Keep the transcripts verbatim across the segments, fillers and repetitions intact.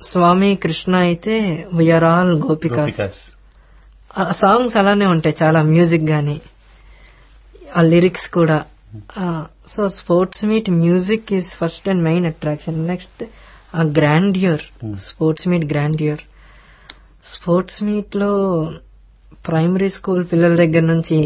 స్వామి కృష్ణ అయితే we are all gopikas. ఆ songs అలానే ఉంటాయి, చాలా మ్యూజిక్ గానీ ఆ లిరిక్స్ కూడా. So sports meet music is first and main attraction. Next ఆ grandeur, sports meet grandeur. Sports meet లో ప్రైమరీ స్కూల్ పిల్లల దగ్గర నుంచి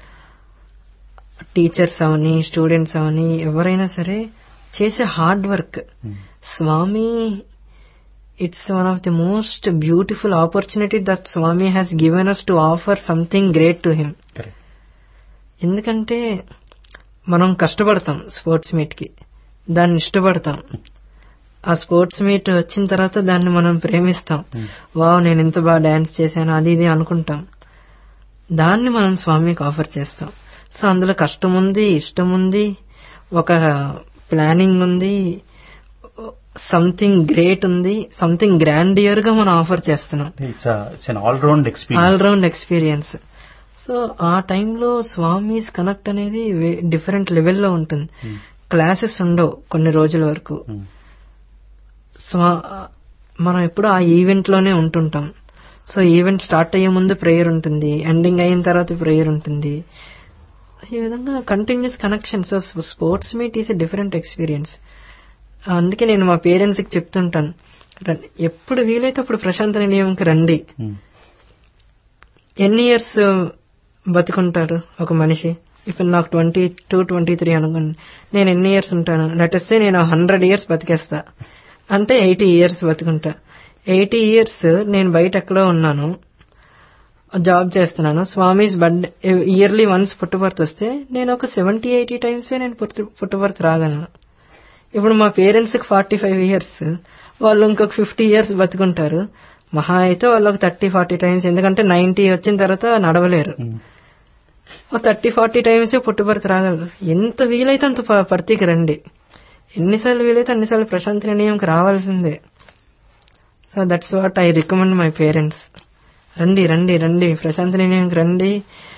టీచర్స్ అవని, స్టూడెంట్స్ అవని, ఎవరైనా సరే చేసే hard work. Swamy, it's one of the most beautiful opportunity that Swamy has given us to offer something great to him. ఎందుకంటే మనం కష్టపడతాం sports meet కి, దాన్ని ఇష్టపడతాం. ఆ స్పోర్ట్స్ మీట్ వచ్చిన తర్వాత దాన్ని మనం ప్రేమిస్తాం. వావ్, నేను ఇంత బాగా డాన్స్ చేశాను, అది ఇది అనుకుంటాం. దాన్ని మనం స్వామికి ఆఫర్ చేస్తాం. సో అందులో కష్టం ఉంది, ఇష్టం ఉంది, ఒక ప్లానింగ్ ఉంది, సంథింగ్ గ్రేట్ ఉంది, సంథింగ్ గ్రాండియర్ గా మనం ఆఫర్ చేస్తున్నాం. All round experience all round experience. So ఆ టైంలో స్వామీస్ కనెక్ట్ అనేది డిఫరెంట్ లెవెల్లో ఉంటుంది. క్లాసెస్ ఉండవు కొన్ని రోజుల వరకు. స్వా మనం ఎప్పుడు ఆ ఈవెంట్ లోనే ఉంటుంటాం. సో ఈవెంట్ స్టార్ట్ అయ్యే ముందు ప్రేయర్ ఉంటుంది, ఎండింగ్ అయిన తర్వాత ప్రేయర్ ఉంటుంది. ఈ విధంగా continuous connections. Sports meet is a different experience. అందుకే నేను మా పేరెంట్స్ కి చెప్తుంటాను, ఎప్పుడు వీలైతే అప్పుడు ప్రశాంత నిలయంకి రండి. ఎన్ని ఇయర్స్ బతుకుంటారు ఒక మనిషి? ఇప్పుడు నాకు ట్వంటీ టూ ట్వంటీ త్రీ అనుకోండి, నేను ఎన్ని ఇయర్స్ ఉంటాను? లెటెస్ట్ నేను హండ్రెడ్ ఇయర్స్ బతికేస్తా అంటే ఎయిటీ ఇయర్స్ బతుకుంటా. ఎయిటీ ఇయర్స్ నేను బయట ఎక్కడో ఉన్నాను, జాబ్ చేస్తున్నాను. స్వామీస్ బర్త్డే ఇయర్లీ వన్స్ పుట్టుబర్త్ వస్తే నేను ఒక సెవెంటీ ఎయిటీ టైమ్స్ నేను పుట్టుబర్త్ రాగలను. ఇప్పుడు మా పేరెంట్స్ కి ఫార్టీ ఫైవ్ ఇయర్స్, వాళ్ళు ఇంకొక ఫిఫ్టీ ఇయర్స్ బతుకుంటారు. మహా అయితే వాళ్ళు ఒక థర్టీ ఫార్టీ టైమ్స్, ఎందుకంటే నైన్టీ వచ్చిన తర్వాత నడవలేరు. ఒక థర్టీ ఫార్టీ టైమ్స్ పుట్టుబర్త్ రాగలరు. ఎంత వీలైతే అంత పర్తికి రండి. ఎన్నిసార్లు వీలైతే అన్నిసార్లు ప్రశాంత నిలయంకి రావాల్సిందే. So that's what I recommend my parents. రండి రండి రండి ప్రశాంత నిలయంకి రండి.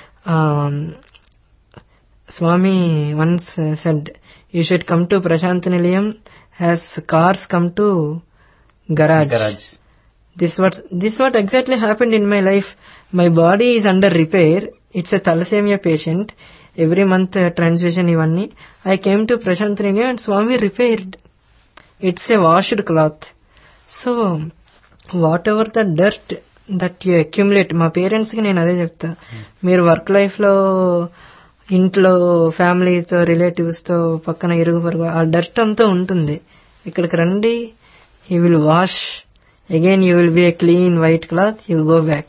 స్వామి once said, you should come to ప్రశాంత నిలయం as cars come to garage. This what this what exactly happened in my life. My body is under repair. It's a thalassemia patient. Every month uh, transfusion ivanni. I came to Prashant Nilayam and Swami repaired. It's a washed cloth. So whatever the dirt that you accumulate, మా parents కి నేను అదే చెప్తా, మీరు work life లో ఇంట్లో ఫ్యామిలీతో relatives తో పక్కన ఇరుగు పొరుగు ఆ డర్ట్ అంతా ఉంటుంది. ఇక్కడికి రండి, he will wash. Again you will be a clean white cloth, you go back.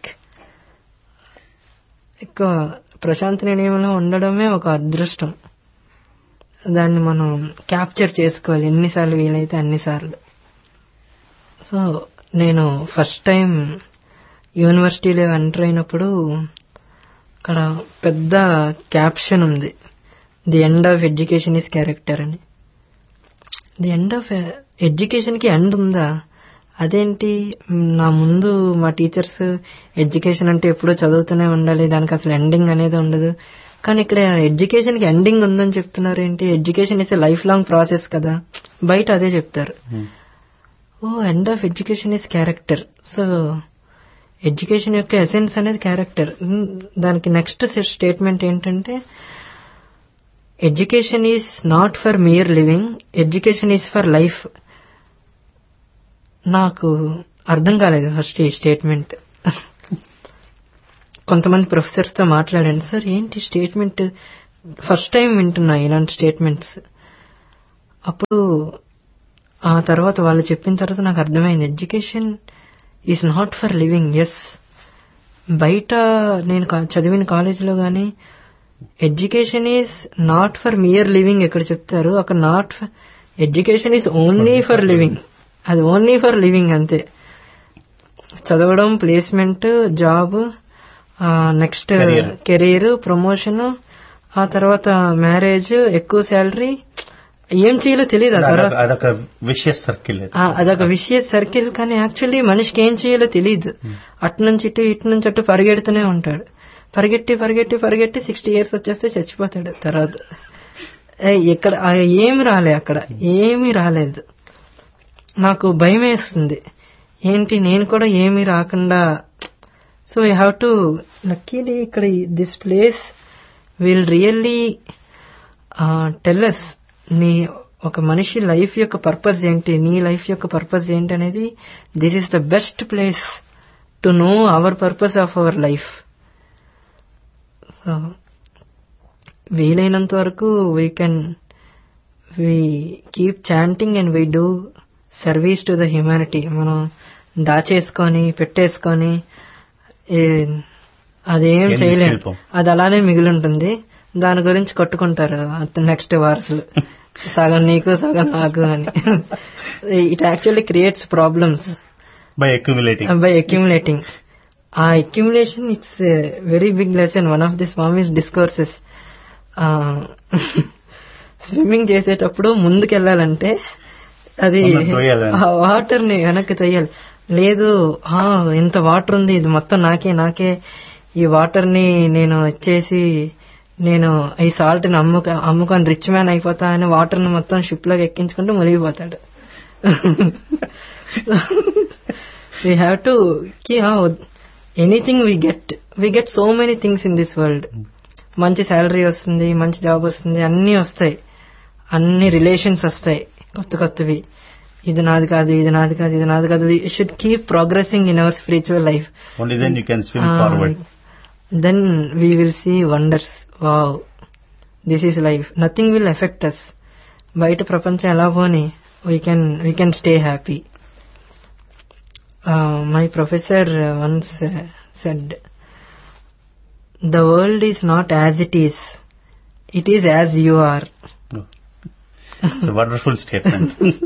ఎక్కువ ప్రశాంత నిలయంలో ఉండడమే ఒక అదృష్టం. దాన్ని మనం క్యాప్చర్ చేసుకోవాలి ఎన్నిసార్లు వీలైతే అన్నిసార్లు. సో నేను ఫస్ట్ టైం యూనివర్సిటీలో ఎంటర్ అయినప్పుడు అక్కడ పెద్ద క్యాప్షన్ ఉంది, the end of education is character అని. ది ఎండ్ ఆఫ్ ఎడ్యుకేషన్ కి ఎండ్ ఉందా? అదేంటి? నా ముందు మా టీచర్స్ ఎడ్యుకేషన్ అంటే ఎప్పుడూ చదువుతూనే ఉండాలి, దానికి అసలు ఎండింగ్ అనేది ఉండదు, కానీ ఇక్కడ ఎడ్యుకేషన్ కి ఎండింగ్ ఉందని చెప్తున్నారు ఏంటి? Education is a life long process కదా, బయట అదే చెప్తారు. ఓ end of education is character. So education యొక్క ఎసెన్స్ అనేది క్యారెక్టర్. దానికి నెక్స్ట్ స్టేట్మెంట్ ఏంటంటే, education is not for mere living, education is for life. నాకు అర్థం కాలేదు ఫస్ట్ ఈ స్టేట్మెంట్. కొంతమంది ప్రొఫెసర్స్ తో మాట్లాడాను, సార్ ఏంటి స్టేట్మెంట్, ఫస్ట్ టైం వింటున్నా ఇలాంటి స్టేట్మెంట్స్. అప్పుడు ఆ తర్వాత వాళ్ళు చెప్పిన తర్వాత నాకు అర్థమైంది, education is not for living. Yes, బయట నేను చదివిన కాలేజీలో గానీ education is not for mere living ఎక్కడ చెప్తారు, అక్కడ not education is only for living. అది ఓన్లీ ఫర్ లివింగ్ అంతే. చదవడం, placement, job, next career, promotion, ఆ తర్వాత మ్యారేజ్, ఎక్కువ శాలరీ, ఏం చేయాలో తెలియదు. ఆ తర్వాత అదొక విషయస్ సర్కిల్, అదొక విషయస్ సర్కిల్. కానీ యాక్చువల్లీ మనిషికి ఏం చేయాలో తెలియదు. అటు నుంచి ఇటు, ఇటు నుంచి అటు పరిగెడుతూనే ఉంటాడు. పరిగెట్టి పరిగెట్టి పరిగెట్టి సిక్స్టీ ఇయర్స్ వచ్చేస్తే చచ్చిపోతాడు. తర్వాత ఇక్కడ ఏమి రాలే, అక్కడ ఏమీ రాలేదు. నాకు భయం వేస్తుంది, ఏంటి నేను కూడా ఏమీ రాకుండా. So you have to luckily ఇక్కడ this place will really tell us నీ ఒక మనిషి లైఫ్ యొక్క పర్పస్ ఏంటి, నీ లైఫ్ యొక్క పర్పస్ ఏంటి అనేది. This is the best place to know our purpose of our life. So వీలైనంత వరకు we can we keep chanting and we do service to the humanity. మనం దాచేసుకొని పెట్టేసుకొని అదేం చేయలేము, అది అలానే మిగిలింటుంది. దాని గురించి కొట్టుకుంటారు నెక్స్ట్ వారసులు, సగం నీకు సగం నాకు అని. It actually creates problems by accumulating by accumulating ఆ accumulation it's very big lesson. One of the Swami's discourses, swimming చేసేటప్పుడు ముందుకెళ్లాలంటే అది ఆ వాటర్ ని వెనక్కి తొయ్యాలి. లేదు ఇంత వాటర్ ఉంది, ఇది మొత్తం నాకే నాకే ఈ వాటర్ ని నేను ఇచ్చేసి నేను ఈ సాల్ట్ ని అమ్ముక అమ్ముకొని రిచ్ మ్యాన్ అయిపోతా అని వాటర్ ని మొత్తం షిప్ లోకి ఎక్కించుకుంటూ మునిగిపోతాడు. We have to anything we get we get so many things in this world. మంచి శాలరీ వస్తుంది, మంచి జాబ్ వస్తుంది, అన్ని వస్తాయి, అన్ని రిలేషన్స్ వస్తాయి కొత్త కొత్తవి. ఇది నాది కాదు, ఇది నాది కాదు, ఇది నాది కాదు. We should keep progressing in our spiritual life. Only then you can swim forward. Then we will see wonders. Wow, this is life. Nothing will affect us. బయట ప్రపంచం ఎలా పోని we can we can stay happy. Uh, my professor once uh, said, the world is not as it is, it is as you are. Oh. It's a wonderful statement.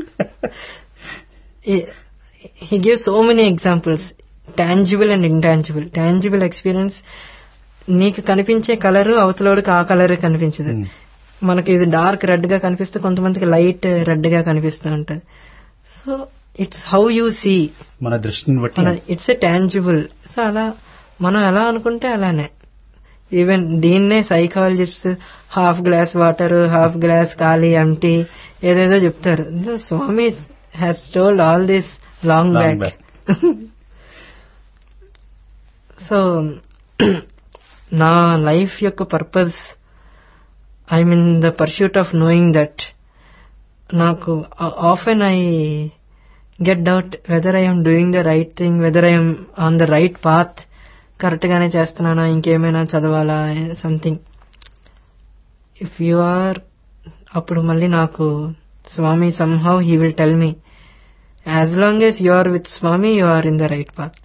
he, he gives so many examples, tangible and intangible. Tangible experience, నీకు కనిపించే colour అవతలోడికి ఆ colour కనిపించదు. మనకి ఇది dark red గా కనిపిస్తే కొంతమందికి light red గా కనిపిస్తూ ఉంటది. So it's how you see, మన దృష్టిని బట్టి ఇట్స్ ఎ టాంజిబుల్. సో అలా మనం ఎలా అనుకుంటే అలానే. ఈవెన్ దీన్నే psychologist half glass water, half glass ఖాళీ, ఎంటీ ఏదేదో చెప్తారు. స్వామి has told all this long back. So నా లైఫ్ యొక్క purpose, I'm in the pursuit of knowing that. నాకు often I get doubt whether I'm doing the right thing, whether I'm on the right path, correct గానే చేస్తున్నానా, ఇంకేమైనా చదవాలా, something. If you are, అప్పుడు మళ్ళీ నాకు స్వామి somehow he will tell me, as long as you are with Swamy you are in the right path.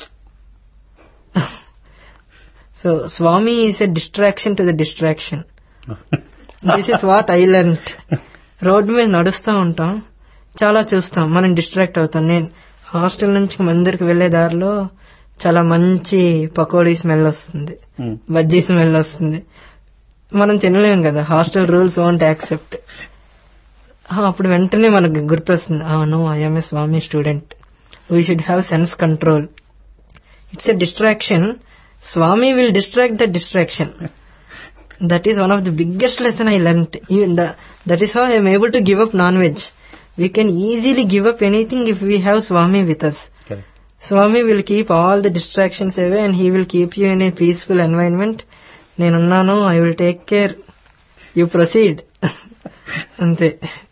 So Swamy is a distraction to the distraction. This is what I learned. Road మీద నడుస్తూ ఉంటాం, చాలా చూస్తాం, మనం distract అవుతాం. నేను hostel నుంచి మందిరికి వెళ్లే దారిలో చాలా మంచి పకోడీ స్మెల్ వస్తుంది, బజ్జీ స్మెల్ వస్తుంది. మనం తినలేం కదా, హాస్టల్ రూల్స్ వోంట్ యాక్సెప్ట్. అప్పుడు వెంటనే మనకు గుర్తొస్తుంది, no I'm a Swamy student, we should have sense control. It's a distraction. Swami will distract the distraction. That is one of the biggest lesson I learnt. Even the, that is how I am able to give up non-veg. We can easily give up anything if we have Swami with us. Okay. Swami will keep all the distractions away and he will keep you in a peaceful environment. Nenunnanu, I will take care. You proceed. Ante.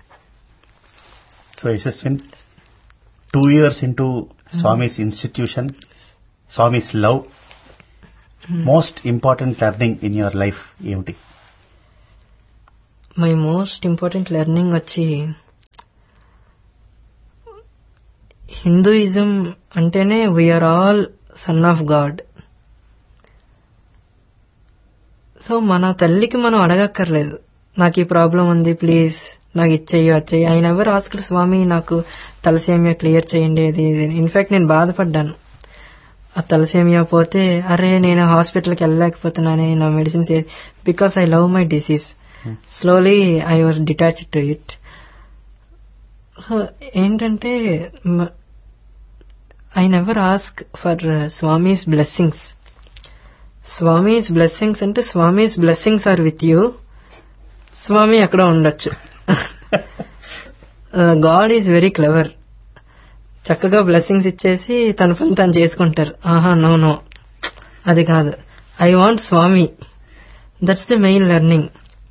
So Yashaswin, two years into Swami's institution, Swami's love, most important learning in your life ఏమిటి? My most important learning వచ్చి, Hinduism అంటేనే we are all son of God. So మన తల్లికి మనం అడగక్కర్లేదు, నాకు ఈ problem ఉంది please నాకు ఇచ్చేయి వచ్చేయి. ఆయన ఎవరు ఆస్కుడు, స్వామి నాకు తలసేమియా క్లియర్ చేయండి అది ఇది. ఇన్ఫాక్ట్ నేను బాధపడ్డాను, ఆ తలసేమియా పోతే అరే నేను హాస్పిటల్కి వెళ్ళలేకపోతున్నానే, నా medicines, because I love my disease. Slowly I was detached to it. So ఏంటంటే I never ask for Swami's blessings. Swami's blessings అంటే Swami's blessings are with you, స్వామి అక్కడ ఉండొచ్చు. God is very clever. చక్కగా బ్లెస్సింగ్స్ ఇచ్చేసి తన పని తను చేసుకుంటారు. ఆహా నో నో అది కాదు, I want Swamy. That's the main learning.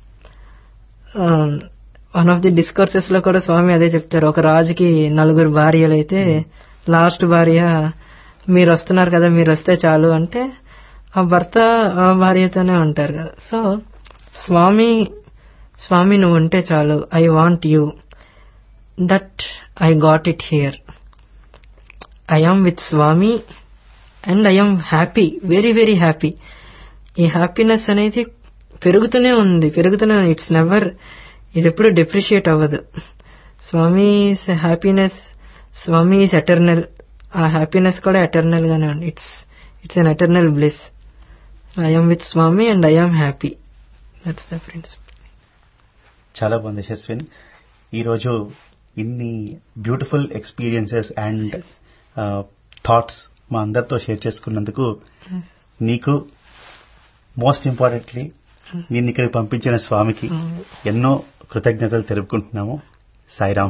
One of the discourses లో కూడా స్వామి అదే చెప్తారు. ఒక రాజుకి నలుగురు భార్యలు అయితే లాస్ట్ భార్య మీరు వస్తున్నారు కదా, మీరు వస్తే చాలు అంటే ఆ భర్త ఆ భార్యతోనే ఉంటారు కదా. సో స్వామి స్వామి నువ్వు ఉంటే చాలు, I want you, that I got it here. I am with Swamy and I am happy, very very happy. ఈ హ్యాపీనెస్ అనేది పెరుగుతూనే ఉంది పెరుగుతూనే ఉంది ఇట్స్ నెవర్, ఇది ఎప్పుడు డిప్రిషియేట్ అవ్వదు. స్వామి హ్యాపీనెస్, స్వామి ఈస్ ఎటర్నల్. ఆ హ్యాపీనెస్ కూడా ఎటర్నల్ గానే ఉంది. It's it's an eternal bliss. I am with Swamy and I am happy. That's the principal. చాలా బాగుంది యశస్విన్. ఈరోజు ఇన్ని బ్యూటిఫుల్ ఎక్స్పీరియన్సెస్ అండ్ థాట్స్ మా అందరితో షేర్ చేసుకున్నందుకు నీకు, మోస్ట్ ఇంపార్టెంట్లీ నిన్ను ఇక్కడికి పంపించిన స్వామికి ఎన్నో కృతజ్ఞతలు తెలుపుకుంటున్నాము. సాయిరాం.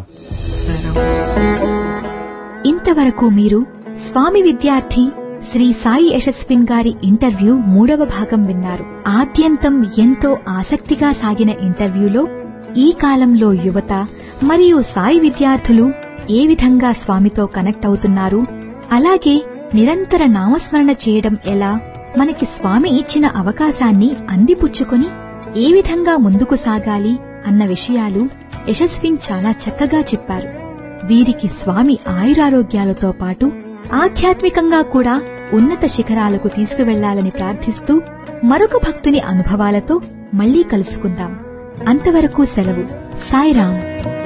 ఇంతవరకు మీరు స్వామి విద్యార్థి శ్రీ సాయి యశస్విన్ గారి ఇంటర్వ్యూ మూడవ భాగం విన్నారు. ఆద్యంతం ఎంతో ఆసక్తిగా సాగిన ఇంటర్వ్యూలో ఈ కాలంలో యువత మరియు సాయి విద్యార్థులు ఏ విధంగా స్వామితో కనెక్ట్ అవుతున్నారు, అలాగే నిరంతర నామస్మరణ చేయడం ఎలా, మనకి స్వామి ఇచ్చిన అవకాశాన్ని అందిపుచ్చుకొని ఏ విధంగా ముందుకు సాగాలి అన్న విషయాలు యశస్విన్ చాలా చక్కగా చెప్పారు. వీరికి స్వామి ఆయురారోగ్యాలతో పాటు ఆధ్యాత్మికంగా కూడా ఉన్నత శిఖరాలకు తీసుకువెళ్లాలని ప్రార్థిస్తూ మరొక భక్తుని అనుభవాలతో మళ్లీ కలుసుకుందాం. అంతవరకు సెలవు. సాయిరాం.